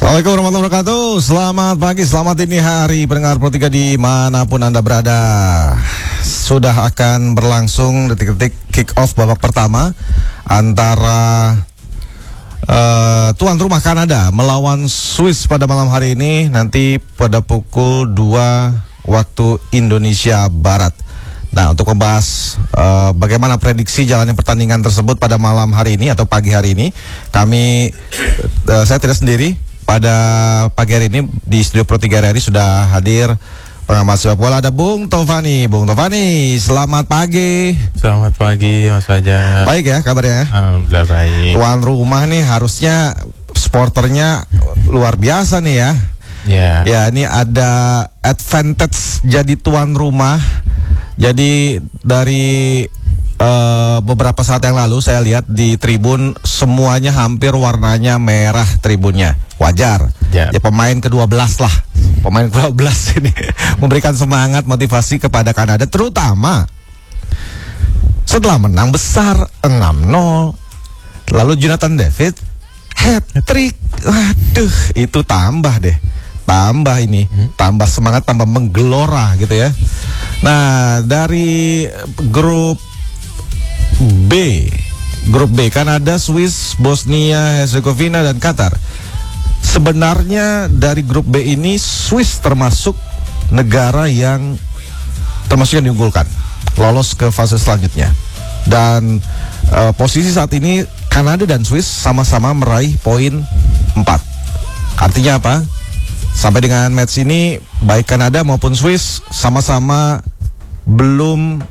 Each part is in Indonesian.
Assalamualaikum warahmatullahi wabarakatuh. Selamat pagi, selamat dini hari pendengar Pro 3 dimanapun Anda berada. Sudah akan berlangsung detik-detik kick off babak pertama antara tuan rumah Kanada melawan Swiss pada malam hari ini, nanti pada pukul 2 waktu Indonesia Barat. Nah, untuk membahas bagaimana prediksi jalannya pertandingan tersebut pada malam hari ini atau pagi hari ini, saya tidak sendiri. Pada pagi hari ini di studio Pro 3 RRI sudah hadir pengamat sepak bola, ada Bung Tovani. Bung Tovani, selamat pagi. Selamat pagi Mas Fajar. Baik ya kabarnya? Alhamdulillah baik. Tuan rumah nih harusnya supporternya luar biasa nih ya. Ya, ini ada advantage jadi tuan rumah. Jadi dari beberapa saat yang lalu saya lihat di tribun semuanya hampir warnanya merah tribunnya. Wajar. Ya, pemain ke-12 lah. Pemain ke-12 ini memberikan semangat, motivasi kepada Kanada, terutama setelah menang besar 6-0. Lalu Jonathan David hat-trick. Waduh, itu tambah deh. Tambah ini, tambah semangat, tambah menggelora gitu ya. Nah, dari grup B Kanada, Swiss, Bosnia, Herzegovina dan Qatar. Sebenarnya dari grup B ini Swiss termasuk negara yang diunggulkan, lolos ke fase selanjutnya. Dan posisi saat ini Kanada dan Swiss sama-sama meraih poin 4. Artinya apa? Sampai dengan match ini baik Kanada maupun Swiss sama-sama belum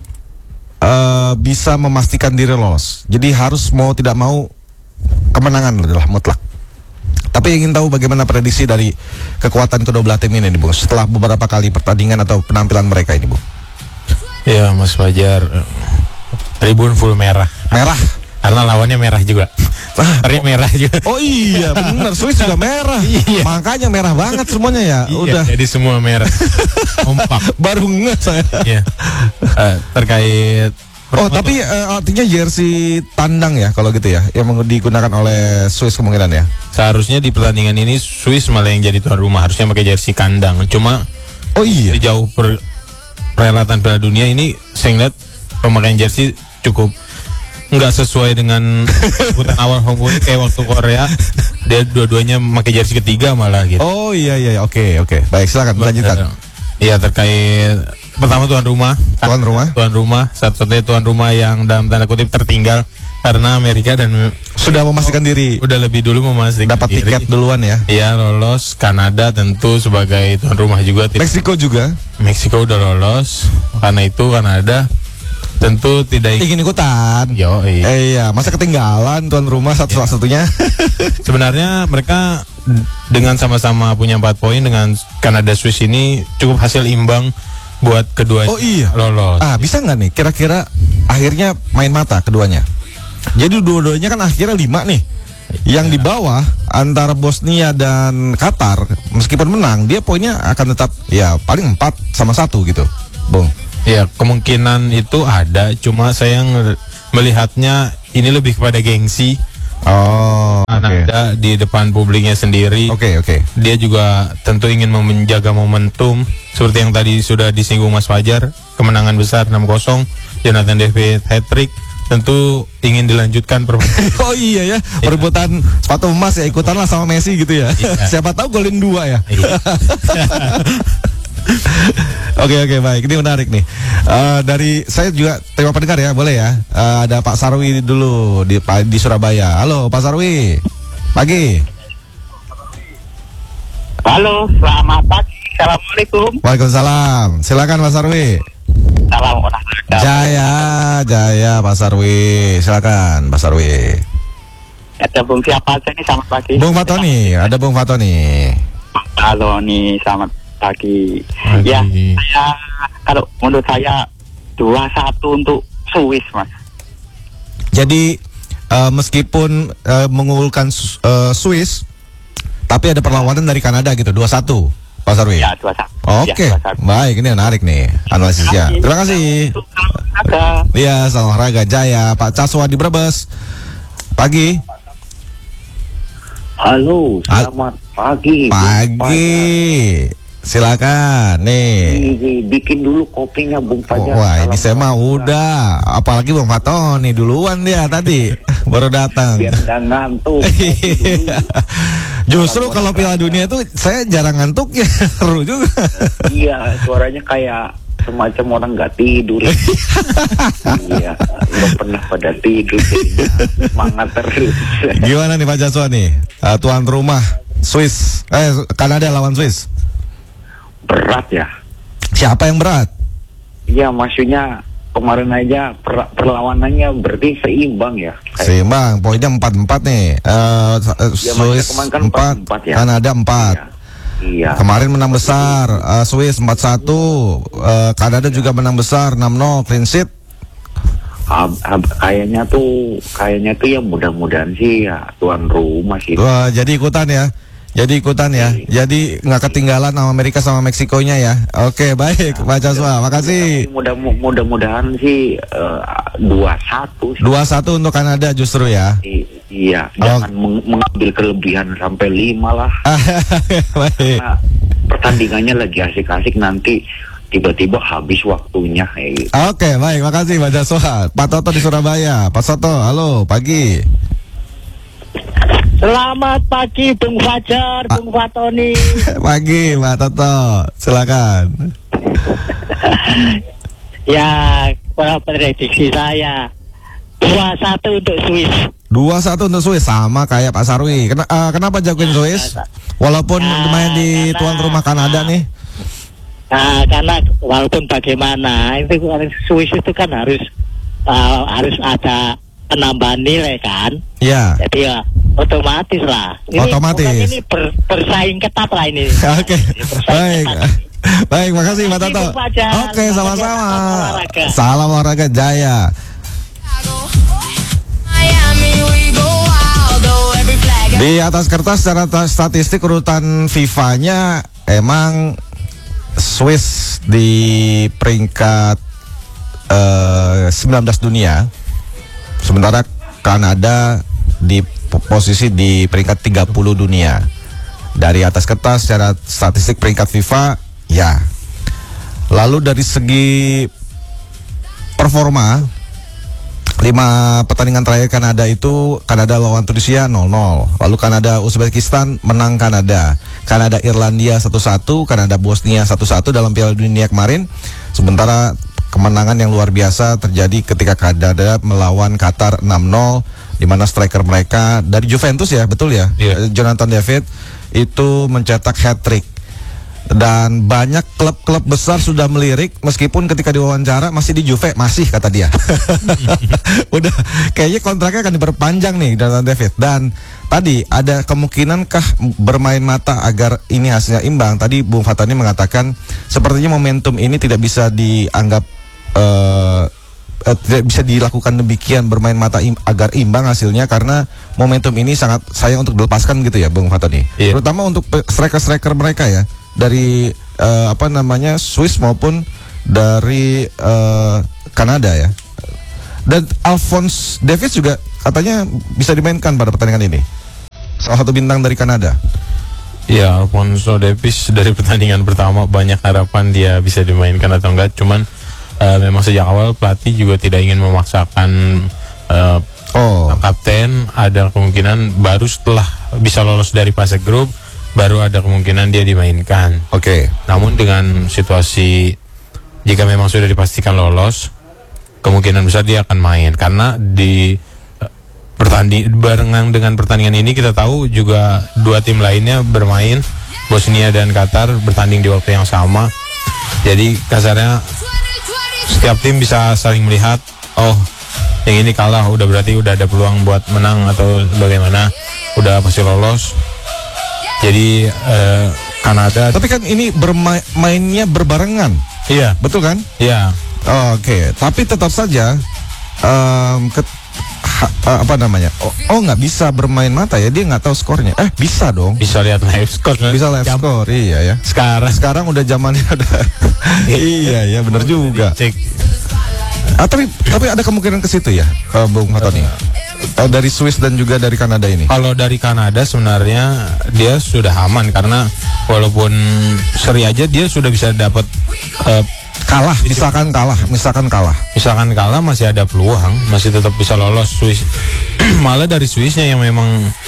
bisa memastikan diri lolos. Jadi harus mau tidak mau kemenangan adalah mutlak. Tapi ingin tahu bagaimana prediksi dari kekuatan kedua belah tim ini, Bung, setelah beberapa kali pertandingan atau penampilan mereka ini, Bung. Ya, Mas Fajar, tribun full merah. Merah? Karena lawannya merah juga. Merah juga. Oh iya, benar. Swiss juga merah. Iya. Makanya merah banget semuanya ya. Iya, udah. Jadi semua merah. Kompak. Baru ngeh saya. Iya. Terkait. Tapi artinya jersey tandang ya kalau gitu ya, yang digunakan oleh Swiss kemungkinan ya. Seharusnya di pertandingan ini Swiss malah yang jadi tuan rumah, harusnya pakai jersey kandang. Cuma di jauh perhelatan Piala Dunia ini saya ngeliat pemakaian jersey cukup nggak sesuai dengan sebutan awal Hong Kong, kayak waktu Korea dia dua-duanya pakai jersey ketiga malah gitu. Oh iya, oke. Baik, silakan lanjutkan. Iya, terkait pertama tuan rumah, satu-satunya tuan rumah yang dalam tanda kutip tertinggal karena Amerika dan sudah memastikan diri, udah lebih dulu memastikan dapat tiket duluan ya. Iya, lolos. Kanada tentu sebagai tuan rumah juga. Meksiko udah lolos. Karena itu Kanada tentu tidak ingin ikutan. Iya, masa ketinggalan tuan rumah satu-satunya. Sebenarnya mereka dengan sama-sama punya 4 poin dengan Kanada Swiss ini cukup hasil imbang buat keduanya lolos. Bisa nggak nih kira-kira akhirnya main mata keduanya? Jadi dua-duanya kan akhirnya 5 nih. Yang di bawah antara Bosnia dan Qatar, meskipun menang, dia poinnya akan tetap ya paling 4-1 gitu, Bung. Ya, kemungkinan itu ada, cuma saya melihatnya ini lebih kepada gengsi. Ada di depan publiknya sendiri. Oke. Dia juga tentu ingin menjaga momentum seperti yang tadi sudah disinggung Mas Fajar, kemenangan besar 6-0, Jonathan David hat-trick, tentu ingin dilanjutkan permainan. Oh iya ya, perebutan sepatu emas ya, ikutanlah sama Messi gitu ya. Siapa tahu golin 2 ya. Oke, baik, ini menarik nih. Dari saya juga terima pendengar ya, boleh ya. Ada Pak Sarwi dulu di Surabaya. Halo Pak Sarwi, pagi. Halo, selamat pagi. Assalamualaikum. Waalaikumsalam. Silakan Pak Sarwi. Salam olahraga. Jaya Pak Sarwi. Silakan Pak Sarwi. Ada Bung siapa aja nih, selamat pagi. Bung Fatoni, ada Bung Fatoni. Halo nih, selamat pagi. Ya, kalau menurut saya 2-1 untuk Swiss, Mas. Jadi meskipun mengunggulkan Swiss, tapi ada perlawanan dari Kanada gitu, 2-1, Pak Sarwi. Ya, 2-1. Oke, baik, ini menarik nih analisisnya. Terima kasih. Iya, salam olahraga. Jaya, Pak Caswa di Brebes. Pagi. Halo, selamat Pagi. Silakan nih. Bikin dulu kopinya Bung Fajar. Wah, ini saya mah udah. Apalagi Bung Fatoni duluan dia tadi baru datang. Biar nggak ngantuk. Justru kalau Piala Dunia itu saya jarang ngantuk ya, seru juga. Iya, suaranya kayak semacam orang nggak tidur. Iya, nggak pernah pada tidur. Semangat terus. Gimana nih Pak Jaswa nih? Tuan rumah Swiss, Kanada lawan Swiss. Berat ya. Siapa yang berat? Iya, maksudnya kemarin aja perlawanannya berarti seimbang ya. Seimbang, poinnya 4-4 nih. Swiss kan 4, ya? Kanada 4. Iya. Kemarin menang besar, Swiss 4-1, Kanada juga menang besar 6-0, clean sheet. Kayaknya tuh ya mudah-mudahan sih ya tuan rumah sih. Wah, jadi ikutan ya. Jadi nggak ketinggalan sama Amerika sama Meksikonya ya. Oke, baik, Pak Jaswa, makasih. Mudah-mudahan sih 2-1 untuk Kanada justru ya. Iya, jangan mengambil kelebihan sampai 5 lah. Baik. Karena pertandingannya lagi asik-asik, nanti tiba-tiba habis waktunya. Oke, baik, makasih Pak Jaswa. Pak Toto di Surabaya. Pak Soto, halo, pagi. Selamat pagi Bung Fajar, Bung Fatoni. Pagi Pak Toto, silakan. Ya, prediksi saya 2-1 untuk Swiss. 2-1 untuk Swiss, sama kayak Pak Sarwi. Kenapa jagoin Swiss? Walaupun main di tuan rumah Kanada nih. Nah, karena walaupun bagaimana itu Swiss itu kan harus ada penambahan nilai kan. Iya. Jadi ya otomatis lah. Ini bersaing ketat lah ini. Oke. Baik. Baik, makasih Pak Toto. Oke, sama-sama. Salam olahraga jaya. Di atas kertas secara statistik urutan FIFA-nya emang Swiss di peringkat 19 dunia, sementara Kanada di posisi di peringkat 30 dunia. Dari atas kertas secara statistik peringkat FIFA ya. Lalu dari segi performa, 5 pertandingan terakhir Kanada itu, Kanada lawan Tunisia 0-0. Lalu Kanada Uzbekistan menang Kanada. Kanada Irlandia 1-1, Kanada Bosnia 1-1 dalam Piala Dunia kemarin. Sementara kemenangan yang luar biasa terjadi ketika Kanada melawan Qatar 6-0, di mana striker mereka dari Juventus ya, betul ya? Yeah. Jonathan David itu mencetak hat-trick. Dan banyak klub-klub besar sudah melirik, meskipun ketika diwawancara masih di Juve, masih kata dia. Udah kayaknya kontraknya akan diperpanjang nih Jonathan David. Dan tadi ada kemungkinankah bermain mata agar ini hasilnya imbang? Tadi Bung Fatani mengatakan sepertinya momentum ini tidak bisa dianggap tidak bisa dilakukan demikian, bermain mata agar imbang hasilnya, karena momentum ini sangat sayang untuk dilepaskan gitu ya Bung Fatani. Yeah. Terutama untuk striker-striker mereka ya, dari Swiss maupun dari Kanada ya. Dan Alphonse Davies juga katanya bisa dimainkan pada pertandingan ini, salah satu bintang dari Kanada. Ya, Alphonse Davies dari pertandingan pertama banyak harapan dia bisa dimainkan atau enggak, cuman memang sejak awal pelatih juga tidak ingin memaksakan kapten. Ada kemungkinan baru setelah bisa lolos dari fase grup baru ada kemungkinan dia dimainkan. Oke. Namun dengan situasi jika memang sudah dipastikan lolos, kemungkinan besar dia akan main, karena di barengan dengan pertandingan ini kita tahu juga 2 tim lainnya bermain, Bosnia dan Qatar bertanding di waktu yang sama. Jadi kasarnya setiap tim bisa saling melihat, oh yang ini kalah, udah berarti udah ada peluang buat menang atau bagaimana, udah pasti lolos. Jadi Kanada. Tapi kan ini mainnya berbarengan. Iya, betul kan? Iya. Oke. Tapi tetap saja nggak bisa bermain mata ya, dia nggak tahu skornya. Bisa dong. Bisa lihat live score. Bisa live score, iya ya. Sekarang udah zamannya ada. Iya benar juga. Cek. Tapi ada kemungkinan ke situ ya, Bung Fatoni. Dari Swiss dan juga dari Kanada ini? Kalau dari Kanada sebenarnya dia sudah aman karena walaupun seri aja dia sudah bisa dapat kalah. Misalkan kalah masih ada peluang, masih tetap bisa lolos Swiss. Malah dari Swissnya yang memang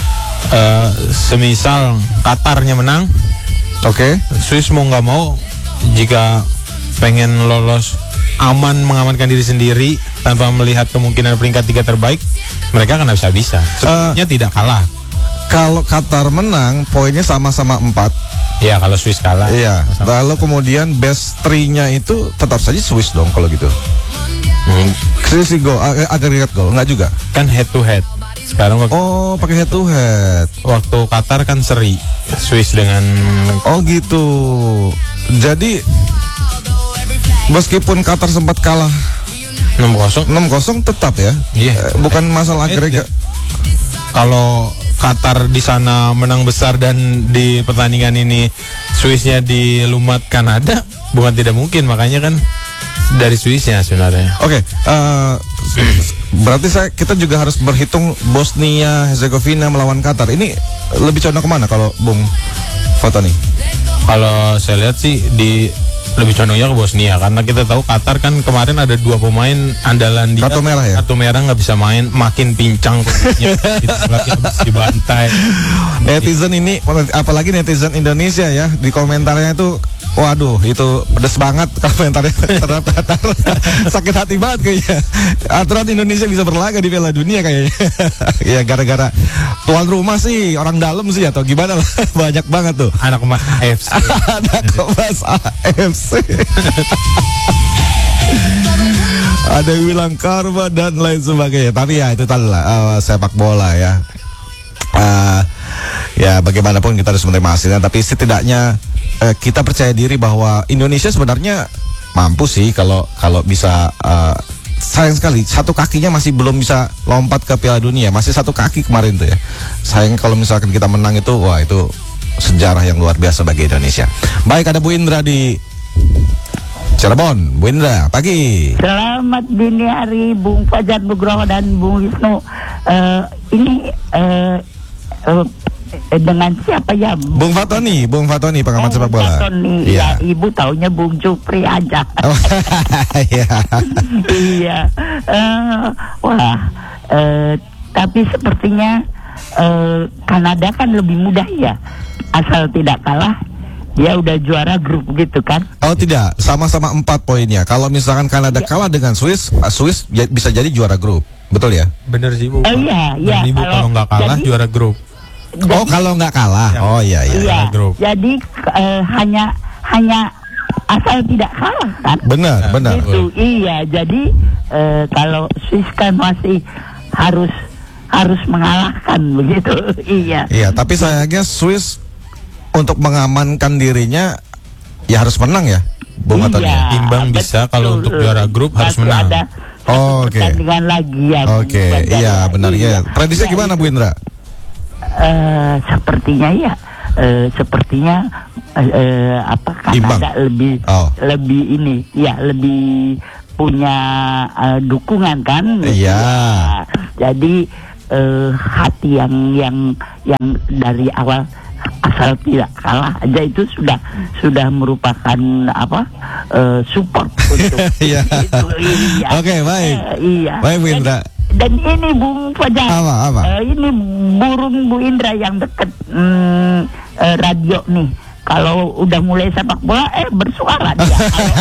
semisal Qatarnya menang, Swiss mau nggak mau jika pengen lolos aman, mengamankan diri sendiri tanpa melihat kemungkinan peringkat 3 terbaik, mereka kan bisa. Sebenarnya tidak kalah. Kalau Qatar menang, poinnya sama-sama 4. Ya, kalau Swiss kalah. Iya. Lalu kemudian best 3-nya itu tetap saja Swiss dong kalau gitu. Selisih gol, agregat gol, enggak juga? Kan head to head. Sekarang pakai head to head. Waktu Qatar kan seri Swiss dengan gitu. Jadi meskipun Qatar sempat kalah 6-0 tetap ya. Bukan masalah agregat. Kalau Qatar di sana menang besar dan di pertandingan ini Swissnya dilumat Kanada, bukan tidak mungkin, makanya kan dari Swissnya sebenarnya. Berarti kita juga harus berhitung Bosnia Herzegovina melawan Qatar. Ini lebih condong kemana kalau Bung Fatoni? Kalau saya lihat sih lebih condongnya ke Bosnia karena kita tahu Qatar kan kemarin ada 2 pemain andalan dia kartu merah ya? Kartu merah nggak bisa main, makin pincang habis dibantai. Netizen ini, apalagi netizen Indonesia ya, di komentarnya itu waduh, itu pedes banget komentarnya terhadap Qatar. Sakit hati banget kayaknya. Aturan Indonesia bisa berlaga di Piala Dunia kayaknya. Ya gara-gara tuan rumah sih, orang dalam sih atau gimana lah. Banyak banget tuh. Anak emas AFC. Anak emas AFC. Ada yang bilang karma dan lain sebagainya. Tapi ya itu tadi lah, sepak bola ya. Ya bagaimanapun kita harus menerima hasilnya. Tapi setidaknya kita percaya diri bahwa Indonesia sebenarnya mampu sih kalau bisa. Sayang sekali satu kakinya masih belum bisa lompat ke Piala Dunia, masih satu kaki kemarin tuh ya. Sayang kalau misalkan kita menang itu, wah itu sejarah yang luar biasa bagi Indonesia. Baik, ada Bu Indra di Cirebon. Bu Indra, pagi. Selamat dini hari Bung Fajar Nugroho dan Bung Wisnu. Ini dengan siapa ya? Bung Fatoni pengamat sepak bola. Ya, Ibu taunya Bung Jupri aja. Iya. Tapi sepertinya Kanada kan lebih mudah ya. Asal tidak kalah, dia udah juara grup gitu kan? Oh tidak, sama-sama 4 poinnya. Kalau misalkan Kanada kalah dengan Swiss bisa jadi juara grup, betul ya? Bener sih Bu. Iya. Ibu kalau nggak kalah juara grup. Kalau nggak kalah, iya. Jadi hanya asal tidak kalah kan? Benar. Itu iya. Jadi kalau Swiss kan masih harus mengalahkan begitu. Iya. Iya, tapi sayangnya Swiss untuk mengamankan dirinya ya harus menang ya, Bung Fatoni. Imbang bisa, kalau untuk juara grup harus menang. Pertandingan lagi ya. Iya benar ya. Prediksinya gimana Bu Indra? Sepertinya Kanada lebih ini ya, lebih punya dukungan kan. Iya. Jadi hati yang dari awal asal tidak kalah aja itu sudah merupakan support untuk itu. Iya. Oke, baik. Iya. Baik Bu Indra. Dan ini Bung Fajar, ini burung Bu Indra yang deket radio nih. Kalau udah mulai sepak bola bersuara dia.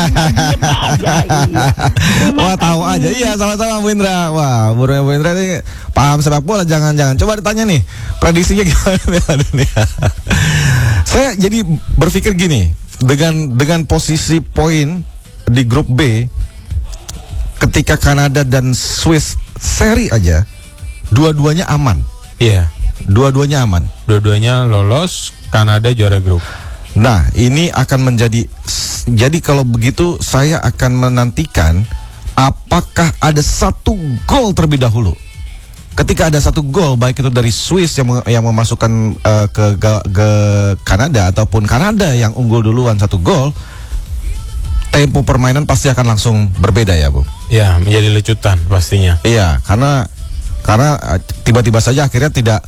Wah tahu aja. Iya sama-sama Bu Indra. Wah burungnya Bu Indra ini paham sepak bola. Jangan-jangan coba ditanya nih prediksinya gimana nih. Saya jadi berpikir gini, dengan posisi poin di grup B, ketika Kanada dan Swiss seri aja, dua-duanya aman. Iya. Dua-duanya aman. Dua-duanya lolos, Kanada juara grup. Nah, ini akan menjadi. Jadi kalau begitu saya akan menantikan apakah ada 1 gol terlebih dahulu. Ketika ada 1 gol, baik itu dari Swiss yang memasukkan ke Kanada ataupun Kanada yang unggul duluan 1 gol, tempo permainan pasti akan langsung berbeda ya Bu. Ya, menjadi lecutan pastinya. Iya, karena Karena tiba-tiba saja akhirnya tidak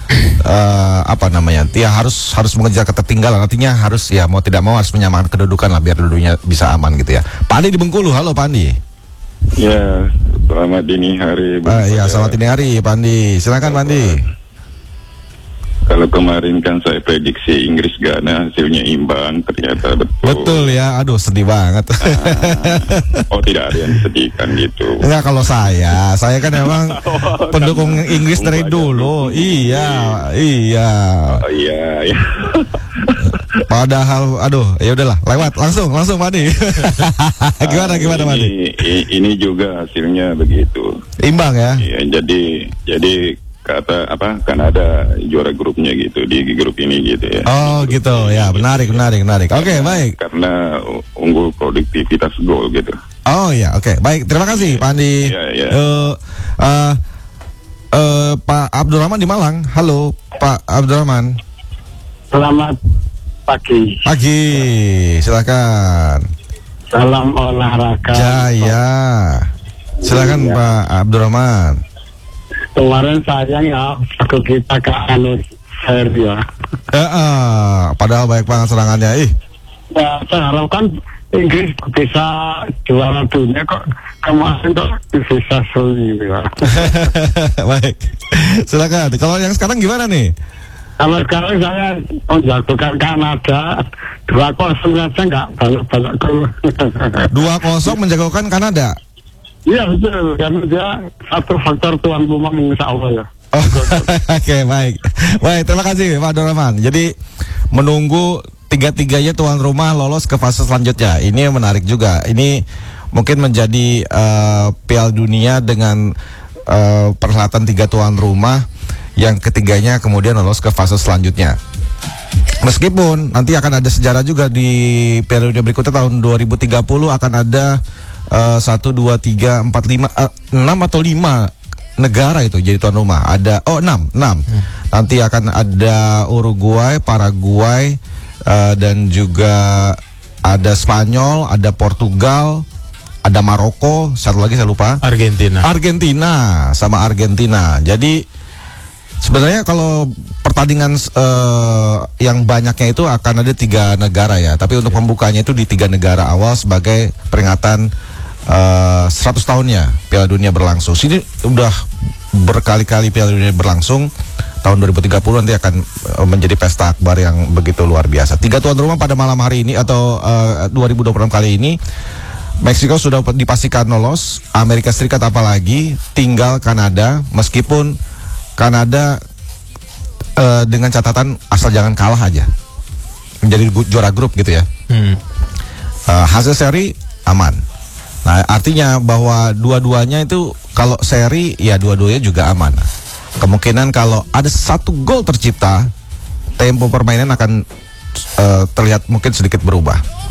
dia harus mengejar ketertinggalan. Artinya harus ya mau tidak mau harus menyamakan kedudukan lah biar dulunya bisa aman gitu ya. Pak Andi di Bengkulu, halo Pak Andi. Ya, selamat dini hari. Ya, selamat dini hari Pak Andi. Silakan Pak Andi. Kalau kemarin kan saya prediksi Inggris Ghana hasilnya imbang, ternyata betul. Betul ya, aduh sedih banget. Oh tidak ada yang disedihkan gitu. Enggak, kalau saya kan emang pendukung Inggris dari dulu. Iya. Oh iya. Padahal, aduh, ya udahlah, lewat langsung Pak Andi. Gimana Pak Andi? Ini juga hasilnya begitu. Imbang ya? Iya, jadi kata Kanada juara grupnya gitu di grup ini gitu ya. Oh gitu ya, menarik. Oke, baik. Karena unggul produktivitas gol gitu. Oh ya, oke, baik. Terima kasih Pak Andi. Iya. Pak Abdurrahman di Malang. Halo Pak Abdurrahman. Selamat pagi. Silakan. Salam olahraga. Jaya. Silakan Pak Abdurrahman. Kemarin sayang ya aku kita ke Serbia. Padahal baik banget serangannya. Ya, saya harapkan Inggris bisa juara dunia, kok kemarin kok bisa sulit ya. Baik. Silakan. Kalau yang sekarang gimana nih? Kalau sekarang saya menjatuhkan Kanada 2-0 saja, nggak banyak gol. 2-0 menjagokan Kanada. Iya betul, karena dia satu faktor tuan rumah insya Allah ya. Oke, baik. Terima kasih Pak Abdurrahman. Jadi menunggu tiga-tiganya tuan rumah lolos ke fase selanjutnya. Ini menarik juga. Ini mungkin menjadi Piala Dunia dengan perhelatan 3 tuan rumah, yang ketiganya kemudian lolos ke fase selanjutnya. Meskipun nanti akan ada sejarah juga di Piala Dunia berikutnya tahun 2030 akan ada 1, 2, 3, 4, 5, 6 atau 5 negara itu jadi tuan rumah. Ada 6. Nanti akan ada Uruguay, Paraguay, dan juga ada Spanyol, ada Portugal, ada Maroko, satu lagi saya lupa. Argentina sama Argentina. Jadi sebenarnya kalau pertandingan yang banyaknya itu akan ada 3 negara ya. Tapi untuk pembukanya itu di 3 negara awal sebagai peringatan 100 tahunnya Piala Dunia berlangsung. Sini udah berkali-kali Piala Dunia berlangsung. Tahun 2030 nanti akan menjadi pesta akbar yang begitu luar biasa. 3 tuan rumah pada malam hari ini atau 2026 kali ini. Meksiko sudah dipastikan lolos, Amerika Serikat apalagi, tinggal Kanada. Meskipun Kanada dengan catatan asal jangan kalah aja, menjadi juara grup gitu ya. Hasil seri aman. Nah, artinya bahwa dua-duanya itu kalau seri ya dua-duanya juga aman. Kemungkinan kalau ada 1 gol tercipta, tempo permainan akan terlihat mungkin sedikit berubah.